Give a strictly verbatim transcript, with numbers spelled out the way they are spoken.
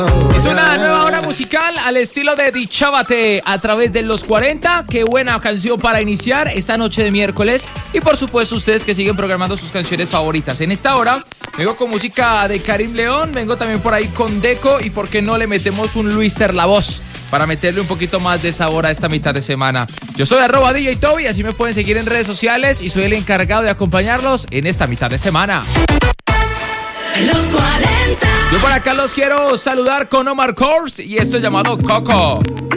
Es una nueva hora musical al estilo de Dichábate a través de los cuarenta. Qué buena canción para iniciar esta noche de miércoles. Y por supuesto ustedes que siguen programando sus canciones favoritas. En esta hora vengo con música de Karim León, vengo también por ahí con Deco. Y por qué no le metemos un Luiser La Voz para meterle un poquito más de sabor a esta mitad de semana. Yo soy arroba D J Toby, así me pueden seguir en redes sociales. Y soy el encargado de acompañarlos en esta mitad de semana. Los cuarenta. Yo por acá los quiero saludar con Omar Kors y esto es llamado Coco.